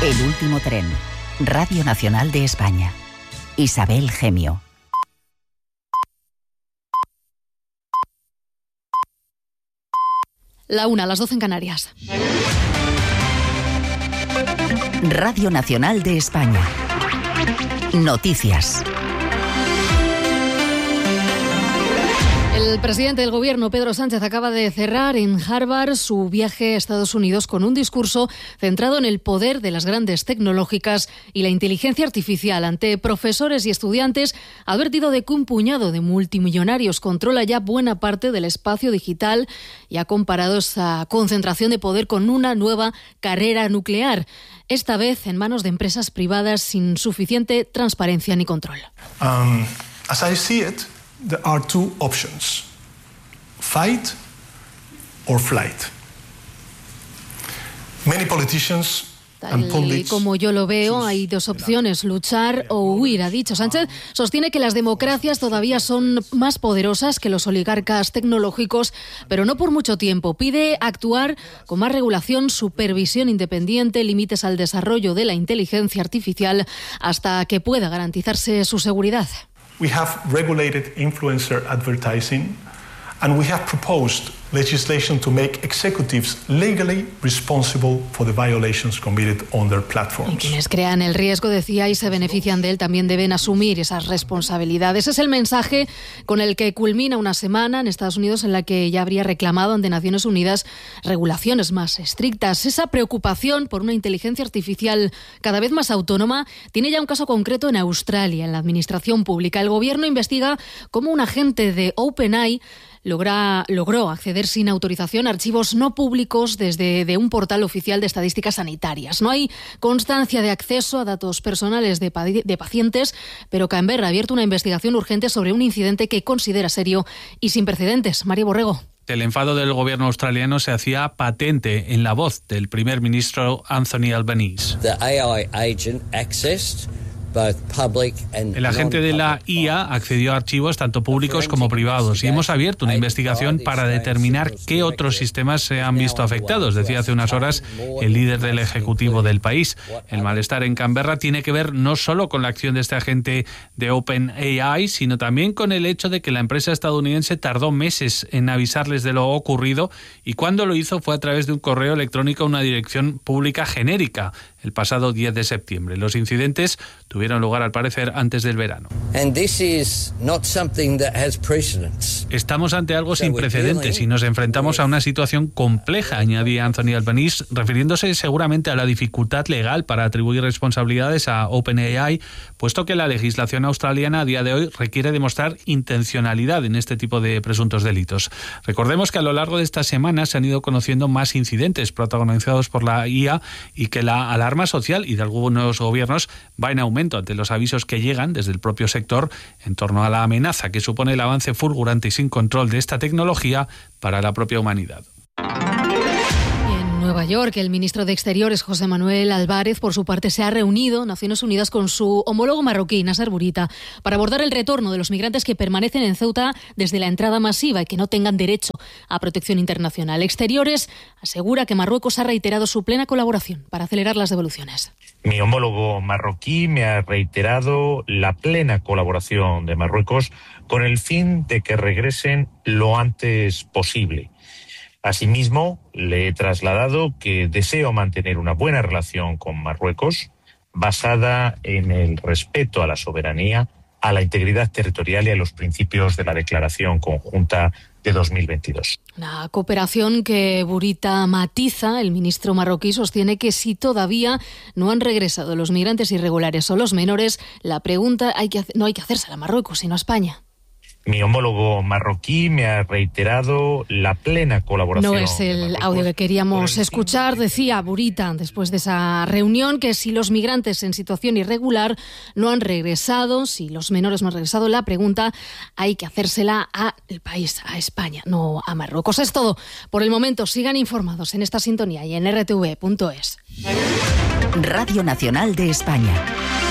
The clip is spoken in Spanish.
El último tren. Radio Nacional de España. Isabel Gemio. La 1, las 12 en Canarias. Radio Nacional de España. Noticias. El presidente del Gobierno, Pedro Sánchez, acaba de cerrar en Harvard su viaje a Estados Unidos con un discurso centrado en el poder de las grandes tecnológicas y la inteligencia artificial. Ante profesores y estudiantes, ha advertido de que un puñado de multimillonarios controla ya buena parte del espacio digital y ha comparado esa concentración de poder con una nueva carrera nuclear, esta vez en manos de empresas privadas sin suficiente transparencia ni control. As I see it, there are two options: fight or flight. Many politicians and Tal y pundits. como yo lo veo, hay dos opciones: luchar o huir, ha dicho. Sánchez sostiene que las democracias todavía son más poderosas que los oligarcas tecnológicos, pero no por mucho tiempo. Pide actuar con más regulación, supervisión independiente, límites al desarrollo de la inteligencia artificial hasta que pueda garantizarse su seguridad. We have regulated influencer advertising, and we have proposed legislation to make executives legally responsible for the violations committed on their platforms. Y quienes crean el riesgo, decía, y se benefician de él, también deben asumir esas responsabilidades. Ese es el mensaje con el que culmina una semana en Estados Unidos en la que ya habría reclamado ante Naciones Unidas regulaciones más estrictas. Esa preocupación por una inteligencia artificial cada vez más autónoma tiene ya un caso concreto en Australia, en la administración pública. El gobierno investiga cómo un agente de OpenAI logró acceder sin autorización a archivos no públicos desde un portal oficial de estadísticas sanitarias. No hay constancia de acceso a datos personales de pacientes, pero Canberra ha abierto una investigación urgente sobre un incidente que considera serio y sin precedentes. María Borrego. El enfado del gobierno australiano se hacía patente en la voz del primer ministro Anthony Albanese. El agente de la IA accedió a archivos tanto públicos como privados y hemos abierto una investigación para determinar qué otros sistemas se han visto afectados, decía hace unas horas el líder del Ejecutivo del país. El malestar en Canberra tiene que ver no solo con la acción de este agente de OpenAI, sino también con el hecho de que la empresa estadounidense tardó meses en avisarles de lo ocurrido y cuando lo hizo fue a través de un correo electrónico a una dirección pública genérica el pasado 10 de septiembre. Los incidentes tuvieron lugar, al parecer, antes del verano. Estamos ante algo sin precedentes y nos enfrentamos a una situación compleja, añadía Anthony Albanese, refiriéndose seguramente a la dificultad legal para atribuir responsabilidades a OpenAI, puesto que la legislación australiana a día de hoy requiere demostrar intencionalidad en este tipo de presuntos delitos. Recordemos que a lo largo de estas semanas se han ido conociendo más incidentes protagonizados por la IA y que la alarma social y de algunos gobiernos va en aumento ante los avisos que llegan desde el propio sector en torno a la amenaza que supone el avance fulgurante y sin control de esta tecnología para la propia humanidad. Nueva York, el ministro de Exteriores, José Manuel Álvarez, por su parte, se ha reunido en Naciones Unidas con su homólogo marroquí, Nasser Bourita, para abordar el retorno de los migrantes que permanecen en Ceuta desde la entrada masiva y que no tengan derecho a protección internacional. Exteriores asegura que Marruecos ha reiterado su plena colaboración para acelerar las devoluciones. Mi homólogo marroquí me ha reiterado la plena colaboración de Marruecos con el fin de que regresen lo antes posible. Asimismo, le he trasladado que deseo mantener una buena relación con Marruecos basada en el respeto a la soberanía, a la integridad territorial y a los principios de la Declaración Conjunta de 2022. Una cooperación que Bourita matiza. El ministro marroquí sostiene que si todavía no han regresado los migrantes irregulares o los menores, la pregunta no hay que hacérsela a Marruecos, sino a España. Mi homólogo marroquí me ha reiterado la plena colaboración. No es el audio que queríamos escuchar. Decía Bourita, después de esa reunión, que si los migrantes en situación irregular no han regresado, si los menores no han regresado, la pregunta hay que hacérsela al país, a España, no a Marruecos. Es todo por el momento. Sigan informados en esta sintonía y en rtv.es. Radio Nacional de España.